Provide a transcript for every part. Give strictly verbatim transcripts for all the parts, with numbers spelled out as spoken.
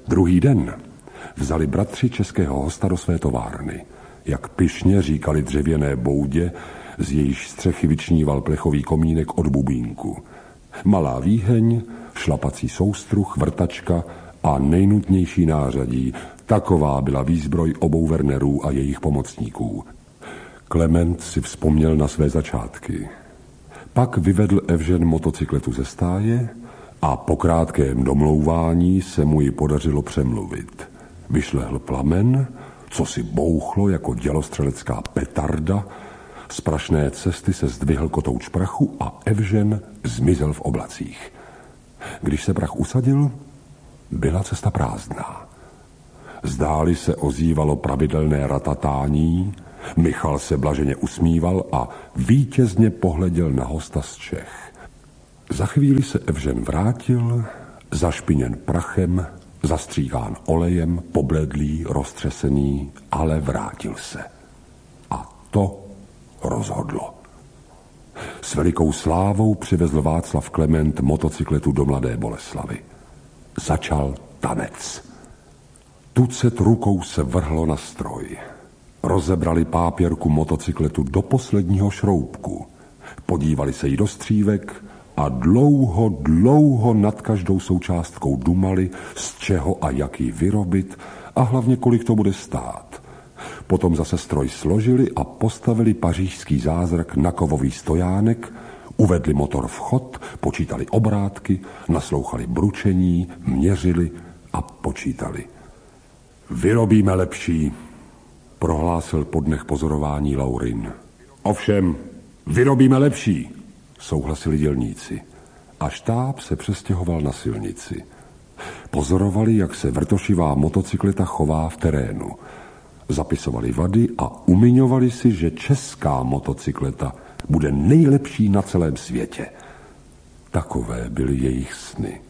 Druhý den vzali bratři českého hosta do své továrny. Jak pyšně říkali dřevěné boudě, z jejíž střechy vyčníval plechový komínek od bubínku. Malá výheň, šlapací soustruh, vrtačka a nejnutnější nářadí. Taková byla výzbroj obou Wernerů a jejich pomocníků. Klement si vzpomněl na své začátky. Pak vyvedl Evžen motocykletu ze stáje a po krátkém domlouvání se mu ji podařilo přemluvit. Vyšlehl plamen, co si bouchlo jako dělostřelecká petarda, z prašné cesty se zdvihl kotouč prachu a Evžen zmizel v oblacích. Když se prach usadil, byla cesta prázdná. Zdáli se ozývalo pravidelné ratatání, Michal se blaženě usmíval a vítězně pohleděl na hosta z Čech. Za chvíli se Evžen vrátil, zašpiněn prachem, zastříhán olejem, pobledlý, roztřesený, ale vrátil se. A to rozhodlo. S velikou slávou přivezl Václav Klement motocykletu do Mladé Boleslavi. Začal tanec. Tucet rukou se vrhlo na stroj. Rozebrali pápěrku motocykletu do posledního šroubku. Podívali se jí do střívek a dlouho, dlouho nad každou součástkou dumali, z čeho a jak ji vyrobit a hlavně kolik to bude stát. Potom zase stroj složili a postavili pařížský zázrak na kovový stojánek, uvedli motor v chod, počítali obrátky, naslouchali bručení, měřili a počítali. Vyrobíme lepší, prohlásil po dnech pozorování Laurin. Ovšem, vyrobíme lepší, souhlasili dělníci. A štáb se přestěhoval na silnici. Pozorovali, jak se vrtošivá motocykleta chová v terénu. Zapisovali vady a umiňovali si, že česká motocykleta bude nejlepší na celém světě. Takové byly jejich sny.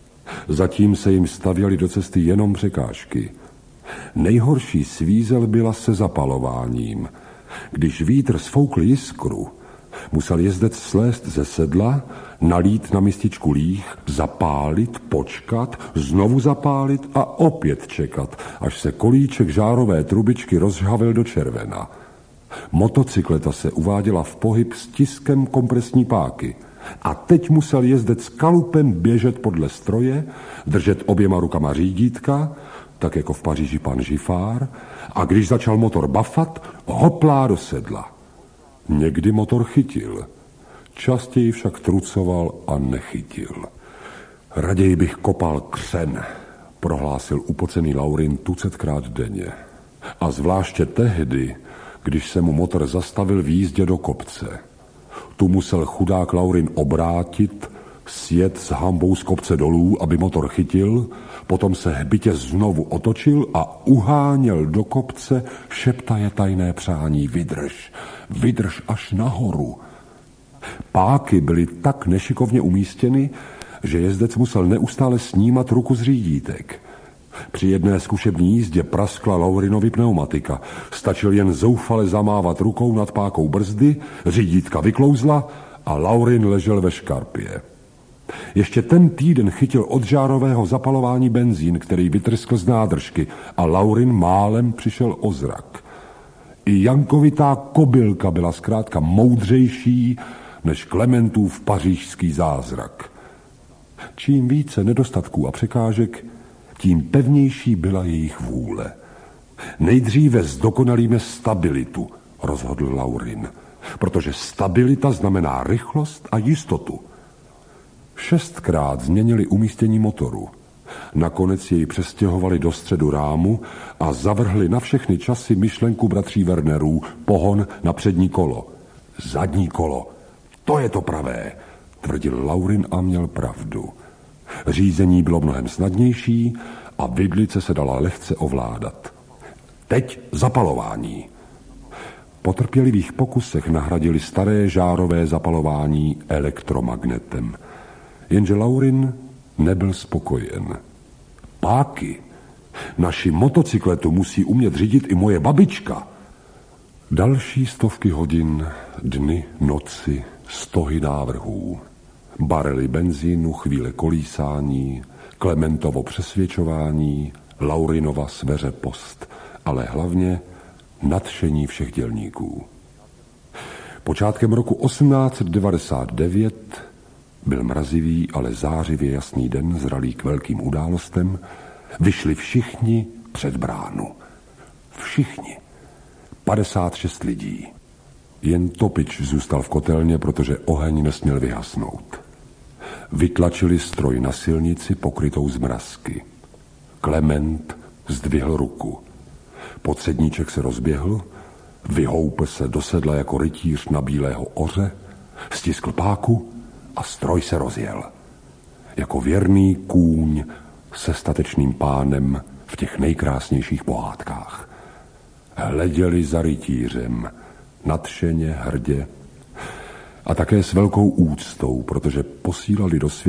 Zatím se jim stavěly do cesty jenom překážky. Nejhorší svízel byla se zapalováním. Když vítr sfoukl jiskru, musel jezdec slést ze sedla, nalít na mističku líh, zapálit, počkat, znovu zapálit a opět čekat, až se kolíček žárové trubičky rozžhavil do červena. Motocykleta se uváděla v pohyb s tiskem kompresní páky a teď musel jezdec kalupem běžet podle stroje, držet oběma rukama řídítka, tak jako v Paříži pan Žifár, a když začal motor bafat, hoplá do sedla. Někdy motor chytil, častěji však trucoval a nechytil. Raději bych kopal křen, prohlásil upocený Laurin tucetkrát denně. A zvláště tehdy, když se mu motor zastavil v jízdě do kopce. Tu musel chudák Laurin obrátit, sjet s hambou z kopce dolů, aby motor chytil, potom se hbitě znovu otočil a uháněl do kopce, šeptaje tajné přání: vydrž, vydrž až nahoru. Páky byly tak nešikovně umístěny, že jezdec musel neustále snímat ruku z řídítek. Při jedné zkušební jízdě praskla Laurinovi pneumatika. Stačil jen zoufale zamávat rukou nad pákou brzdy, řídítka vyklouzla a Laurin ležel ve škarpě. Ještě ten týden chytil od žárového zapalování benzín, který vytryskl z nádržky, a Laurin málem přišel o zrak. I Jankovitá kobylka byla zkrátka moudřejší než Klementův pařížský zázrak. Čím více nedostatků a překážek, tím pevnější byla jejich vůle. Nejdříve zdokonalíme stabilitu, rozhodl Laurin, protože stabilita znamená rychlost a jistotu. Šestkrát změnili umístění motoru. Nakonec jej přestěhovali do středu rámu a zavrhli na všechny časy myšlenku bratří Wernerů: pohon na přední kolo. Zadní kolo, to je to pravé, tvrdil Laurin a měl pravdu. Řízení bylo mnohem snadnější a vidlice se dala lehce ovládat. Teď zapalování. Po trpělivých pokusech nahradili staré žárové zapalování elektromagnetem. Jenže Laurin nebyl spokojen. Páky, naši motocykletu musí umět řídit i moje babička. Další stovky hodin, dny, noci, stohy návrhů. Barely benzínu, chvíle kolísání, Klementovo přesvědčování, Laurinova sveřepost, ale hlavně nadšení všech dělníků. Počátkem roku osmnáct set devadesát devět byl mrazivý, ale zářivě jasný den zralý k velkým událostem. Vyšli všichni před bránu. Všichni. padesát šest lidí. Jen Topič zůstal v kotelně, protože oheň nesměl vyhasnout. Vytlačili stroj na silnici pokrytou zmrazky. Klement zdvihl ruku. Podsedníček se rozběhl, vyhoupl se do sedla jako rytíř na bílého oře, stiskl páku a stroj se rozjel. Jako věrný kůň se statečným pánem v těch nejkrásnějších pohádkách. Hleděli za rytířem, nadšeně, hrdě a také s velkou úctou, protože posílali do světa